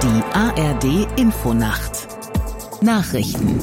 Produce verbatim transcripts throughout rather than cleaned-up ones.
Die A R D-Infonacht. Nachrichten.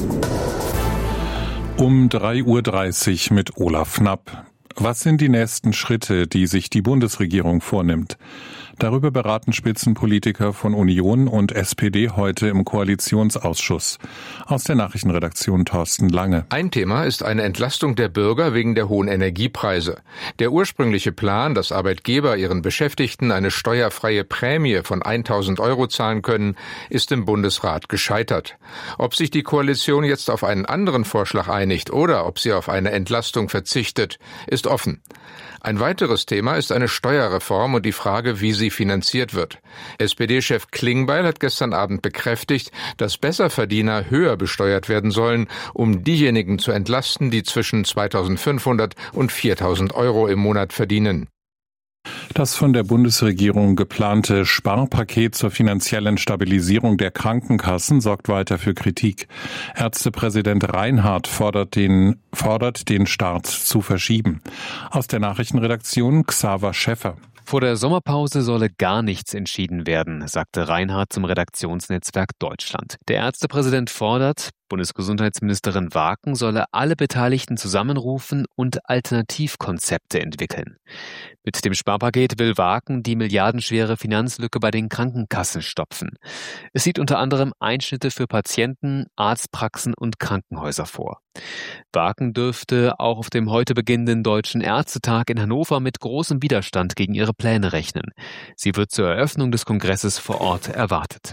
Um drei Uhr dreißig mit Olaf Knapp. Was sind die nächsten Schritte, die sich die Bundesregierung vornimmt? Darüber beraten Spitzenpolitiker von Union und S P D heute im Koalitionsausschuss. Aus der Nachrichtenredaktion Thorsten Lange. Ein Thema ist eine Entlastung der Bürger wegen der hohen Energiepreise. Der ursprüngliche Plan, dass Arbeitgeber ihren Beschäftigten eine steuerfreie Prämie von tausend Euro zahlen können, ist im Bundesrat gescheitert. Ob sich die Koalition jetzt auf einen anderen Vorschlag einigt oder ob sie auf eine Entlastung verzichtet, ist offen. Ein weiteres Thema ist eine Steuerreform und die Frage, wie sie finanziert wird. S P D-Chef Klingbeil hat gestern Abend bekräftigt, dass Besserverdiener höher besteuert werden sollen, um diejenigen zu entlasten, die zwischen zweitausendfünfhundert und viertausend Euro im Monat verdienen. Das von der Bundesregierung geplante Sparpaket zur finanziellen Stabilisierung der Krankenkassen sorgt weiter für Kritik. Ärztepräsident Reinhardt fordert den, fordert den Start zu verschieben. Aus der Nachrichtenredaktion Xaver Schäffer. Vor der Sommerpause solle gar nichts entschieden werden, sagte Reinhardt zum Redaktionsnetzwerk Deutschland. Der Ärztepräsident fordert, Bundesgesundheitsministerin Waken solle alle Beteiligten zusammenrufen und Alternativkonzepte entwickeln. Mit dem Sparpaket will Waken die milliardenschwere Finanzlücke bei den Krankenkassen stopfen. Es sieht unter anderem Einschnitte für Patienten, Arztpraxen und Krankenhäuser vor. Waken dürfte auch auf dem heute beginnenden Deutschen Ärztetag in Hannover mit großem Widerstand gegen ihre Pläne rechnen. Sie wird zur Eröffnung des Kongresses vor Ort erwartet.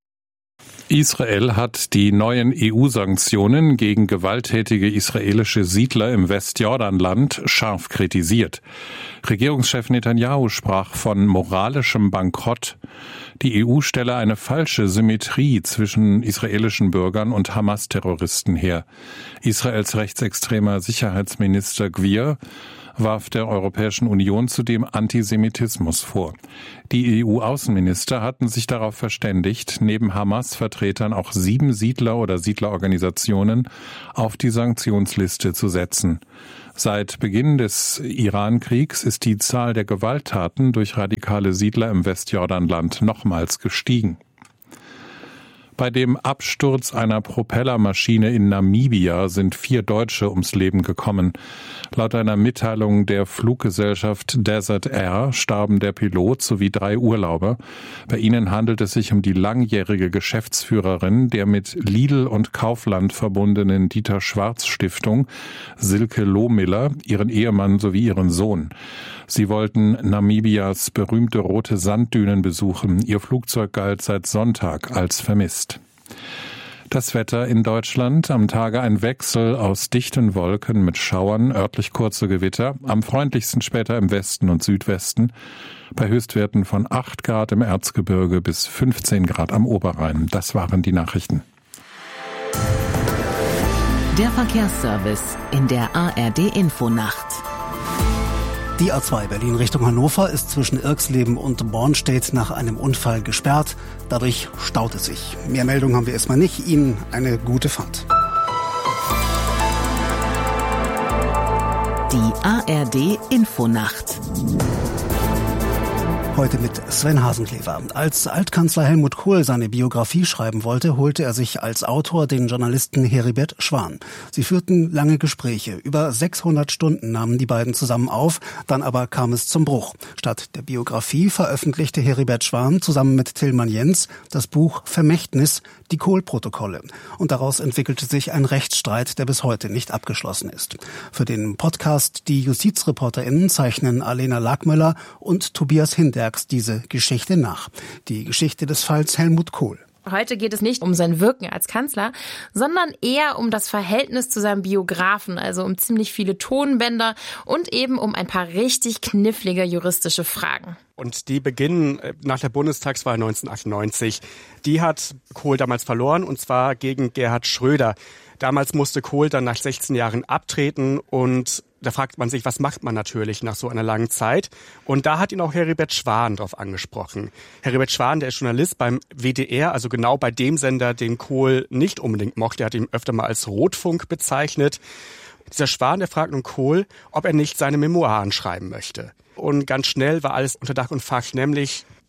Israel hat die neuen E U-Sanktionen gegen gewalttätige israelische Siedler im Westjordanland scharf kritisiert. Regierungschef Netanyahu sprach von moralischem Bankrott. Die E U stelle eine falsche Symmetrie zwischen israelischen Bürgern und Hamas-Terroristen her. Israels rechtsextremer Sicherheitsminister Gvir warf der Europäischen Union zudem Antisemitismus vor. Die E U-Außenminister hatten sich darauf verständigt, neben Hamas-Vertretern auch sieben Siedler oder Siedlerorganisationen auf die Sanktionsliste zu setzen. Seit Beginn des Iran-Kriegs ist die Zahl der Gewalttaten durch radikale Siedler im Westjordanland nochmals gestiegen. Bei dem Absturz einer Propellermaschine in Namibia sind vier Deutsche ums Leben gekommen. Laut einer Mitteilung der Fluggesellschaft Desert Air starben der Pilot sowie drei Urlauber. Bei ihnen handelt es sich um die langjährige Geschäftsführerin der mit Lidl und Kaufland verbundenen Dieter Schwarz Stiftung, Silke Lohmiller, ihren Ehemann sowie ihren Sohn. Sie wollten Namibias berühmte rote Sanddünen besuchen. Ihr Flugzeug galt seit Sonntag als vermisst. Das Wetter in Deutschland: am Tage ein Wechsel aus dichten Wolken mit Schauern, örtlich kurze Gewitter, am freundlichsten später im Westen und Südwesten, bei Höchstwerten von acht Grad im Erzgebirge bis fünfzehn Grad am Oberrhein. Das waren die Nachrichten. Der Verkehrsservice in der A R D-Infonacht. Die A zwei Berlin Richtung Hannover ist zwischen Irxleben und Bornstedt nach einem Unfall gesperrt. Dadurch staut es sich. Mehr Meldungen haben wir erstmal nicht. Ihnen eine gute Fahrt. Die A R D-Infonacht. Heute mit Sven Hasenklever. Als Altkanzler Helmut Kohl seine Biografie schreiben wollte, holte er sich als Autor den Journalisten Heribert Schwan. Sie führten lange Gespräche. Über sechshundert Stunden nahmen die beiden zusammen auf. Dann aber kam es zum Bruch. Statt der Biografie veröffentlichte Heribert Schwan zusammen mit Tillmann Jens das Buch Vermächtnis, die Kohl-Protokolle. Und daraus entwickelte sich ein Rechtsstreit, der bis heute nicht abgeschlossen ist. Für den Podcast Die JustizreporterInnen zeichnen Alena Lagmöller und Tobias Hinderks diese Geschichte nach. Die Geschichte des Falls Helmut Kohl. Heute geht es nicht um sein Wirken als Kanzler, sondern eher um das Verhältnis zu seinem Biografen, also um ziemlich viele Tonbänder und eben um ein paar richtig knifflige juristische Fragen. Und die beginnen nach der Bundestagswahl neunzehnhundertachtundneunzig. Die hat Kohl damals verloren, und zwar gegen Gerhard Schröder. Damals musste Kohl dann nach sechzehn Jahren abtreten, und da fragt man sich, was macht man natürlich nach so einer langen Zeit? Und da hat ihn auch Heribert Schwan drauf angesprochen. Heribert Schwan, der ist Journalist beim W D R, also genau bei dem Sender, den Kohl nicht unbedingt mochte. Er hat ihn öfter mal als Rotfunk bezeichnet. Dieser Schwan, der fragt nun Kohl, ob er nicht seine Memoiren schreiben möchte. Und ganz schnell war alles unter Dach und Fach, nämlich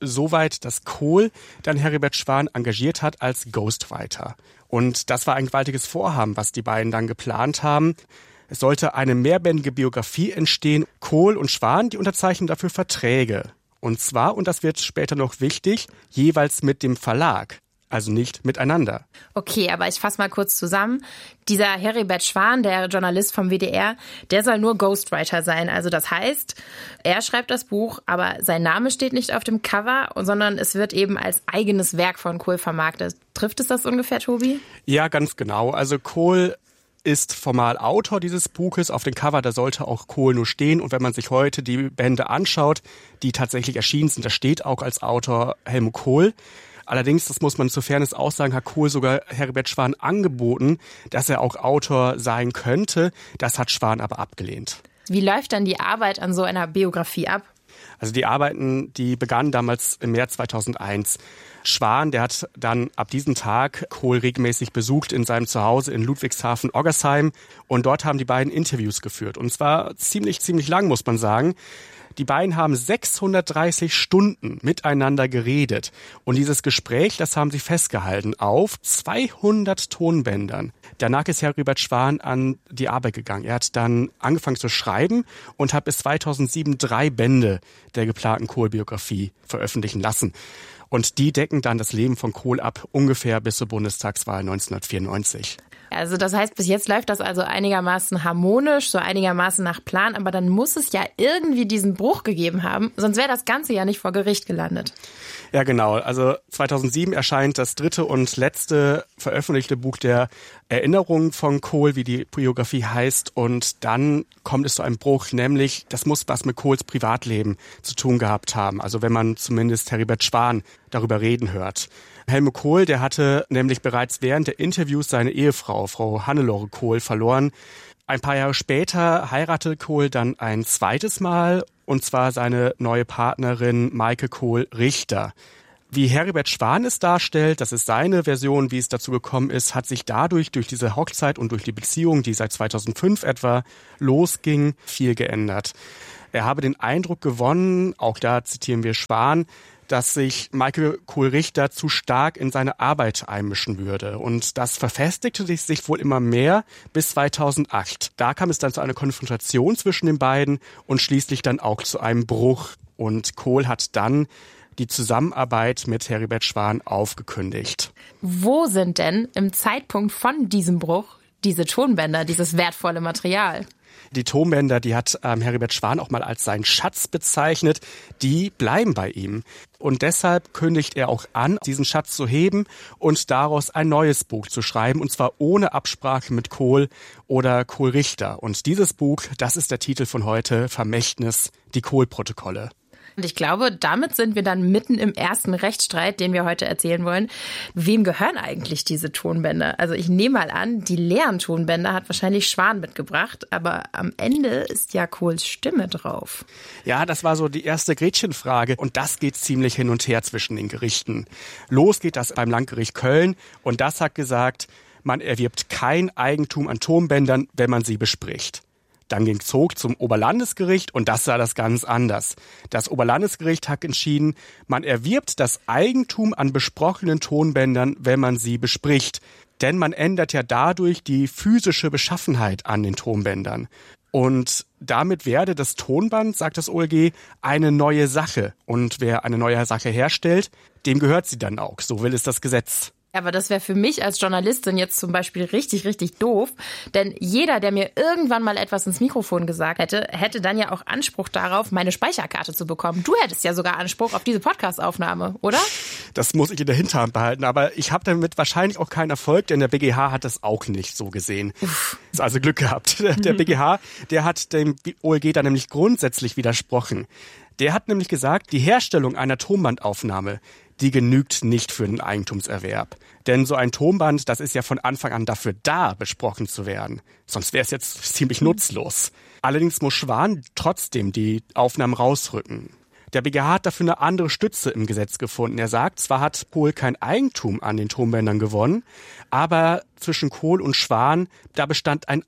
soweit, dass Kohl dann Heribert Schwan engagiert hat als Ghostwriter. Und das war ein gewaltiges Vorhaben, was die beiden dann geplant haben. Es sollte eine mehrbändige Biografie entstehen. Kohl und Schwan, die unterzeichnen dafür Verträge. Und zwar, und das wird später noch wichtig, jeweils mit dem Verlag. Also nicht miteinander. Okay, aber ich fasse mal kurz zusammen. Dieser Heribert Schwan, der Journalist vom W D R, der soll nur Ghostwriter sein. Also das heißt, er schreibt das Buch, aber sein Name steht nicht auf dem Cover, sondern es wird eben als eigenes Werk von Kohl vermarktet. Trifft es das ungefähr, Tobi? Ja, ganz genau. Also Kohl ist formal Autor dieses Buches. Auf dem Cover, da sollte auch Kohl nur stehen. Und wenn man sich heute die Bände anschaut, die tatsächlich erschienen sind, da steht auch als Autor Helmut Kohl. Allerdings, das muss man zur Fairness auch sagen, hat Kohl sogar Heribert Schwan angeboten, dass er auch Autor sein könnte. Das hat Schwan aber abgelehnt. Wie läuft dann die Arbeit an so einer Biografie ab? Also die Arbeiten, die begannen damals im März zweitausendeins. Schwan, der hat dann ab diesem Tag Kohl regelmäßig besucht in seinem Zuhause in Ludwigshafen-Oggersheim. Und dort haben die beiden Interviews geführt. Und zwar ziemlich, ziemlich lang, muss man sagen. Die beiden haben sechshundertdreißig Stunden miteinander geredet. Und dieses Gespräch, das haben sie festgehalten auf zweihundert Tonbändern. Danach ist Heribert Schwan an die Arbeit gegangen. Er hat dann angefangen zu schreiben und hat bis zweitausendsieben drei Bände der geplanten Kohl-Biografie veröffentlichen lassen. Und die decken dann das Leben von Kohl ab, ungefähr bis zur Bundestagswahl neunzehnhundertvierundneunzig. Also das heißt, bis jetzt läuft das also einigermaßen harmonisch, so einigermaßen nach Plan, aber dann muss es ja irgendwie diesen Bruch gegeben haben, sonst wäre das Ganze ja nicht vor Gericht gelandet. Ja, genau. Also zweitausendsieben erscheint das dritte und letzte veröffentlichte Buch der Erinnerungen von Kohl, wie die Biografie heißt. Und dann kommt es zu einem Bruch, nämlich das muss was mit Kohls Privatleben zu tun gehabt haben. Also wenn man zumindest Heribert Schwan darüber reden hört. Helmut Kohl, der hatte nämlich bereits während der Interviews seine Ehefrau, Frau Hannelore Kohl, verloren. Ein paar Jahre später heiratete Kohl dann ein zweites Mal, und zwar seine neue Partnerin Maike Kohl-Richter. Wie Heribert Schwan es darstellt, das ist seine Version, wie es dazu gekommen ist, hat sich dadurch, durch diese Hochzeit und durch die Beziehung, die seit zweitausendfünf etwa losging, viel geändert. Er habe den Eindruck gewonnen, auch da zitieren wir Schwan, dass sich Maike Kohl-Richter zu stark in seine Arbeit einmischen würde. Und das verfestigte sich wohl immer mehr bis zweitausendacht. Da kam es dann zu einer Konfrontation zwischen den beiden und schließlich dann auch zu einem Bruch. Und Kohl hat dann die Zusammenarbeit mit Heribert Schwan aufgekündigt. Wo sind denn im Zeitpunkt von diesem Bruch diese Tonbänder, dieses wertvolle Material? Die Tonbänder, die hat ähm, Heribert Schwan auch mal als seinen Schatz bezeichnet, die bleiben bei ihm. Und deshalb kündigt er auch an, diesen Schatz zu heben und daraus ein neues Buch zu schreiben, und zwar ohne Absprache mit Kohl oder Kohl-Richter. Und dieses Buch, das ist der Titel von heute, Vermächtnis, die Kohl-Protokolle. Und ich glaube, damit sind wir dann mitten im ersten Rechtsstreit, den wir heute erzählen wollen. Wem gehören eigentlich diese Tonbänder? Also ich nehme mal an, die leeren Tonbänder hat wahrscheinlich Schwan mitgebracht, aber am Ende ist ja Kohls Stimme drauf. Ja, das war so die erste Gretchenfrage, und das geht ziemlich hin und her zwischen den Gerichten. Los geht das beim Landgericht Köln, und das hat gesagt, man erwirbt kein Eigentum an Tonbändern, wenn man sie bespricht. Dann ging Zog zum Oberlandesgericht, und das sah das ganz anders. Das Oberlandesgericht hat entschieden, man erwirbt das Eigentum an besprochenen Tonbändern, wenn man sie bespricht. Denn man ändert ja dadurch die physische Beschaffenheit an den Tonbändern. Und damit werde das Tonband, sagt das O L G, eine neue Sache. Und wer eine neue Sache herstellt, dem gehört sie dann auch. So will es das Gesetz. Aber das wäre für mich als Journalistin jetzt zum Beispiel richtig, richtig doof. Denn jeder, der mir irgendwann mal etwas ins Mikrofon gesagt hätte, hätte dann ja auch Anspruch darauf, meine Speicherkarte zu bekommen. Du hättest ja sogar Anspruch auf diese Podcast-Aufnahme, oder? Das muss ich in der Hinterhand behalten. Aber ich habe damit wahrscheinlich auch keinen Erfolg, denn der B G H hat das auch nicht so gesehen. Uff. Ist also Glück gehabt. Der B G H, der hat dem O L G da nämlich grundsätzlich widersprochen. Der hat nämlich gesagt, die Herstellung einer Tonbandaufnahme, die genügt nicht für den Eigentumserwerb. Denn so ein Tonband, das ist ja von Anfang an dafür da, besprochen zu werden. Sonst wäre es jetzt ziemlich nutzlos. Allerdings muss Schwan trotzdem die Aufnahmen rausrücken. Der B G H hat dafür eine andere Stütze im Gesetz gefunden. Er sagt, zwar hat Kohl kein Eigentum an den Tonbändern gewonnen, aber zwischen Kohl und Schwan, da bestand ein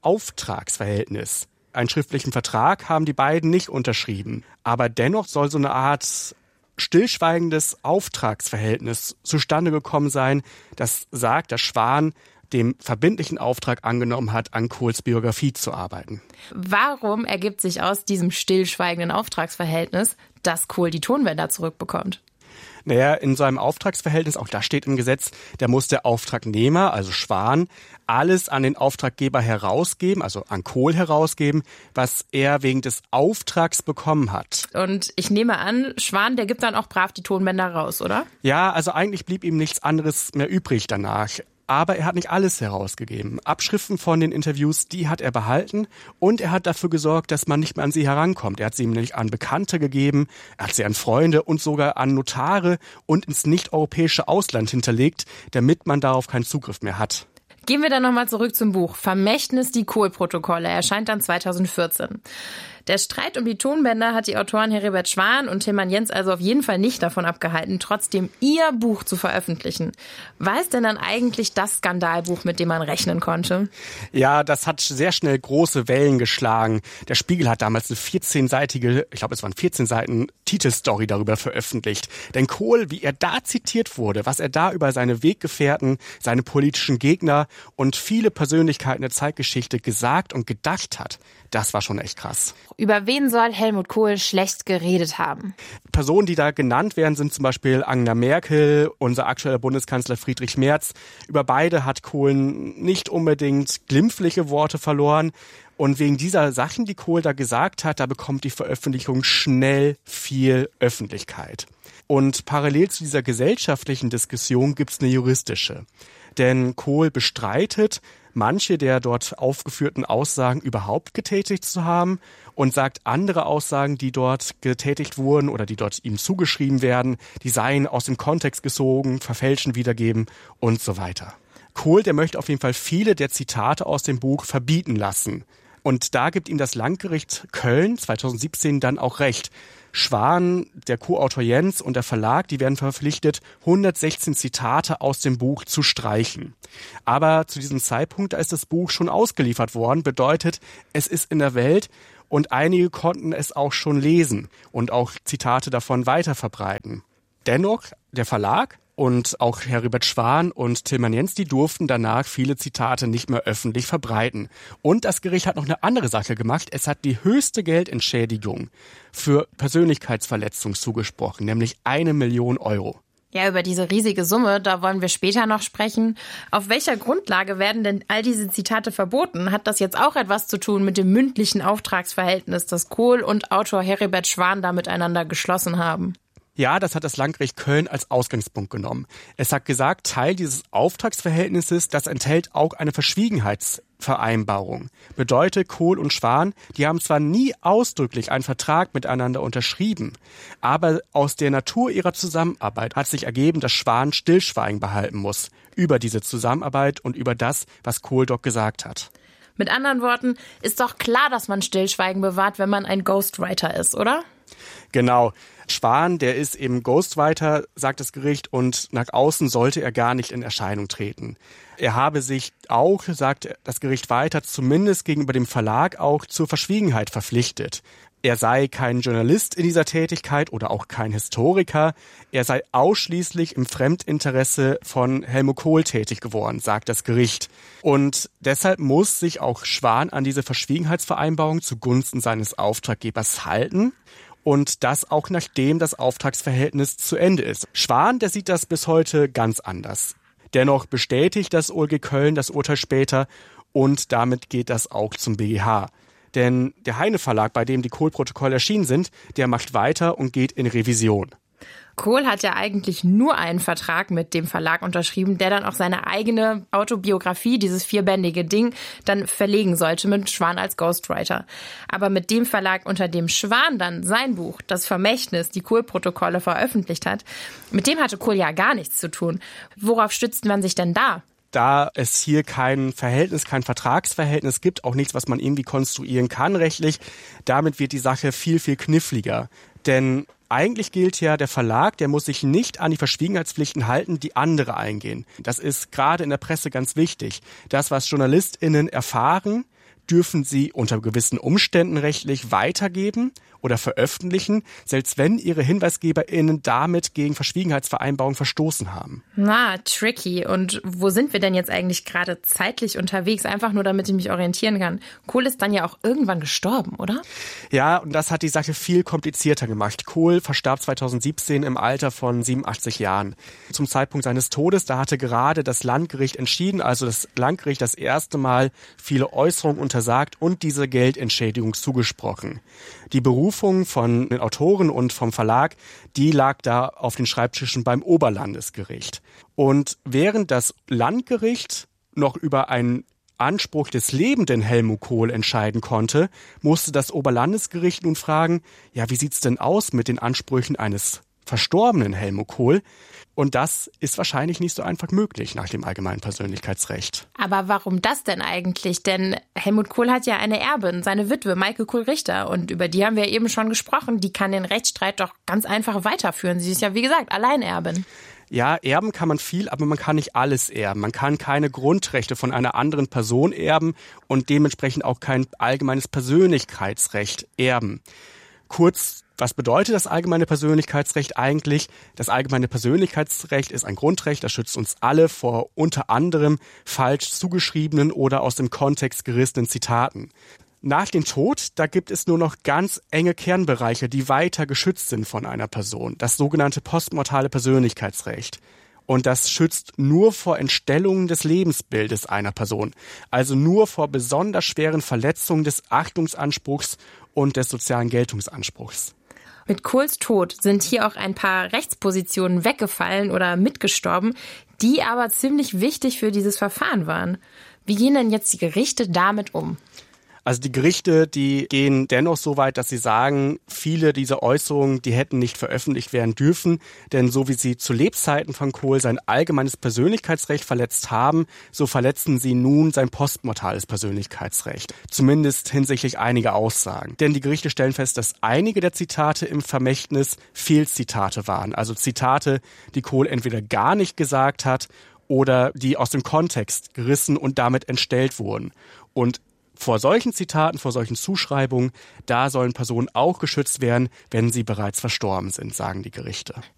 Auftragsverhältnis. Einen schriftlichen Vertrag haben die beiden nicht unterschrieben. Aber dennoch soll so eine Art stillschweigendes Auftragsverhältnis zustande gekommen sein, das sagt, dass Schwan dem verbindlichen Auftrag angenommen hat, an Kohls Biografie zu arbeiten. Warum ergibt sich aus diesem stillschweigenden Auftragsverhältnis, dass Kohl die Tonbänder zurückbekommt? Naja, in so einem Auftragsverhältnis, auch das steht im Gesetz, da muss der Auftragnehmer, also Schwan, alles an den Auftraggeber herausgeben, also an Kohl herausgeben, was er wegen des Auftrags bekommen hat. Und ich nehme an, Schwan, der gibt dann auch brav die Tonbänder raus, oder? Ja, also eigentlich blieb ihm nichts anderes mehr übrig danach. Aber er hat nicht alles herausgegeben. Abschriften von den Interviews, die hat er behalten und er hat dafür gesorgt, dass man nicht mehr an sie herankommt. Er hat sie nämlich an Bekannte gegeben, er hat sie an Freunde und sogar an Notare und ins nicht-europäische Ausland hinterlegt, damit man darauf keinen Zugriff mehr hat. Gehen wir dann nochmal zurück zum Buch Vermächtnis, die Kohl-Protokolle, erscheint dann zweitausendvierzehn. Der Streit um die Tonbänder hat die Autoren Heribert Schwan und Tilman Jens also auf jeden Fall nicht davon abgehalten, trotzdem ihr Buch zu veröffentlichen. War es denn dann eigentlich das Skandalbuch, mit dem man rechnen konnte? Ja, das hat sehr schnell große Wellen geschlagen. Der Spiegel hat damals eine vierzehnseitige, ich glaube es waren vierzehn Seiten, Titelstory darüber veröffentlicht. Denn Kohl, wie er da zitiert wurde, was er da über seine Weggefährten, seine politischen Gegner und viele Persönlichkeiten der Zeitgeschichte gesagt und gedacht hat, das war schon echt krass. Über wen soll Helmut Kohl schlecht geredet haben? Personen, die da genannt werden, sind zum Beispiel Angela Merkel, unser aktueller Bundeskanzler Friedrich Merz. Über beide hat Kohl nicht unbedingt glimpfliche Worte verloren. Und wegen dieser Sachen, die Kohl da gesagt hat, da bekommt die Veröffentlichung schnell viel Öffentlichkeit. Und parallel zu dieser gesellschaftlichen Diskussion gibt's eine juristische. Denn Kohl bestreitet, manche der dort aufgeführten Aussagen überhaupt getätigt zu haben und sagt, andere Aussagen, die dort getätigt wurden oder die dort ihm zugeschrieben werden, die seien aus dem Kontext gesogen, verfälschen, wiedergeben und so weiter. Kohl, der möchte auf jeden Fall viele der Zitate aus dem Buch verbieten lassen. Und da gibt ihm das Landgericht Köln zweitausendsiebzehn dann auch recht. Schwan, der Co-Autor Jens und der Verlag, die werden verpflichtet, hundertsechzehn Zitate aus dem Buch zu streichen. Aber zu diesem Zeitpunkt, da ist das Buch schon ausgeliefert worden, bedeutet, es ist in der Welt und einige konnten es auch schon lesen und auch Zitate davon weiterverbreiten. Dennoch, der Verlag und auch Heribert Schwan und Tilman Jens, die durften danach viele Zitate nicht mehr öffentlich verbreiten. Und das Gericht hat noch eine andere Sache gemacht. Es hat die höchste Geldentschädigung für Persönlichkeitsverletzung zugesprochen, nämlich eine Million Euro. Ja, über diese riesige Summe, da wollen wir später noch sprechen. Auf welcher Grundlage werden denn all diese Zitate verboten? Hat das jetzt auch etwas zu tun mit dem mündlichen Auftragsverhältnis, das Kohl und Autor Heribert Schwan da miteinander geschlossen haben? Ja, das hat das Landgericht Köln als Ausgangspunkt genommen. Es hat gesagt, Teil dieses Auftragsverhältnisses, das enthält auch eine Verschwiegenheitsvereinbarung. Bedeutet, Kohl und Schwan, die haben zwar nie ausdrücklich einen Vertrag miteinander unterschrieben, aber aus der Natur ihrer Zusammenarbeit hat sich ergeben, dass Schwan Stillschweigen behalten muss über diese Zusammenarbeit und über das, was Kohl dort gesagt hat. Mit anderen Worten, ist doch klar, dass man Stillschweigen bewahrt, wenn man ein Ghostwriter ist, oder? Genau. Schwan, der ist eben Ghostwriter, sagt das Gericht, und nach außen sollte er gar nicht in Erscheinung treten. Er habe sich auch, sagt das Gericht weiter, zumindest gegenüber dem Verlag auch zur Verschwiegenheit verpflichtet. Er sei kein Journalist in dieser Tätigkeit oder auch kein Historiker. Er sei ausschließlich im Fremdinteresse von Helmut Kohl tätig geworden, sagt das Gericht. Und deshalb muss sich auch Schwan an diese Verschwiegenheitsvereinbarung zugunsten seines Auftraggebers halten. Und das auch nachdem das Auftragsverhältnis zu Ende ist. Schwan, der sieht das bis heute ganz anders. Dennoch bestätigt das O L G Köln das Urteil später und damit geht das auch zum B G H. Denn der Heine Verlag, bei dem die Kohl-Protokolle erschienen sind, der macht weiter und geht in Revision. Kohl hat ja eigentlich nur einen Vertrag mit dem Verlag unterschrieben, der dann auch seine eigene Autobiografie, dieses vierbändige Ding, dann verlegen sollte mit Schwan als Ghostwriter. Aber mit dem Verlag, unter dem Schwan dann sein Buch, das Vermächtnis, die Kohl-Protokolle veröffentlicht hat, mit dem hatte Kohl ja gar nichts zu tun. Worauf stützt man sich denn da? Da es hier kein Verhältnis, kein Vertragsverhältnis gibt, auch nichts, was man irgendwie konstruieren kann rechtlich, damit wird die Sache viel, viel kniffliger. Denn eigentlich gilt ja, der Verlag, der muss sich nicht an die Verschwiegenheitspflichten halten, die andere eingehen. Das ist gerade in der Presse ganz wichtig. Das, was JournalistInnen erfahren, dürfen sie unter gewissen Umständen rechtlich weitergeben oder veröffentlichen, selbst wenn ihre HinweisgeberInnen damit gegen Verschwiegenheitsvereinbarungen verstoßen haben. Na, tricky. Und wo sind wir denn jetzt eigentlich gerade zeitlich unterwegs? Einfach nur, damit ich mich orientieren kann. Kohl ist dann ja auch irgendwann gestorben, oder? Ja, und das hat die Sache viel komplizierter gemacht. Kohl verstarb zweitausendsiebzehn im Alter von siebenundachtzig Jahren. Zum Zeitpunkt seines Todes, da hatte gerade das Landgericht entschieden, also das Landgericht das erste Mal viele Äußerungen untersagt und diese Geldentschädigung zugesprochen. Die Berufung von den Autoren und vom Verlag, die lag da auf den Schreibtischen beim Oberlandesgericht. Und während das Landgericht noch über einen Anspruch des lebenden Helmut Kohl entscheiden konnte, musste das Oberlandesgericht nun fragen, ja, wie sieht's denn aus mit den Ansprüchen eines verstorbenen Helmut Kohl? Und das ist wahrscheinlich nicht so einfach möglich nach dem allgemeinen Persönlichkeitsrecht. Aber warum das denn eigentlich? Denn Helmut Kohl hat ja eine Erbin, seine Witwe Maike Kohl-Richter. Und über die haben wir eben schon gesprochen. Die kann den Rechtsstreit doch ganz einfach weiterführen. Sie ist ja, wie gesagt, Alleinerbin. Ja, erben kann man viel, aber man kann nicht alles erben. Man kann keine Grundrechte von einer anderen Person erben und dementsprechend auch kein allgemeines Persönlichkeitsrecht erben. Kurz, was bedeutet das allgemeine Persönlichkeitsrecht eigentlich? Das allgemeine Persönlichkeitsrecht ist ein Grundrecht, das schützt uns alle vor unter anderem falsch zugeschriebenen oder aus dem Kontext gerissenen Zitaten. Nach dem Tod, da gibt es nur noch ganz enge Kernbereiche, die weiter geschützt sind von einer Person. Das sogenannte postmortale Persönlichkeitsrecht. Und das schützt nur vor Entstellungen des Lebensbildes einer Person. Also nur vor besonders schweren Verletzungen des Achtungsanspruchs und des sozialen Geltungsanspruchs. Mit Kohls Tod sind hier auch ein paar Rechtspositionen weggefallen oder mitgestorben, die aber ziemlich wichtig für dieses Verfahren waren. Wie gehen denn jetzt die Gerichte damit um? Also die Gerichte, die gehen dennoch so weit, dass sie sagen, viele dieser Äußerungen, die hätten nicht veröffentlicht werden dürfen, denn so wie sie zu Lebzeiten von Kohl sein allgemeines Persönlichkeitsrecht verletzt haben, so verletzen sie nun sein postmortales Persönlichkeitsrecht. Zumindest hinsichtlich einiger Aussagen. Denn die Gerichte stellen fest, dass einige der Zitate im Vermächtnis Fehlzitate waren. Also Zitate, die Kohl entweder gar nicht gesagt hat oder die aus dem Kontext gerissen und damit entstellt wurden. Und vor solchen Zitaten, vor solchen Zuschreibungen, da sollen Personen auch geschützt werden, wenn sie bereits verstorben sind, sagen die Gerichte.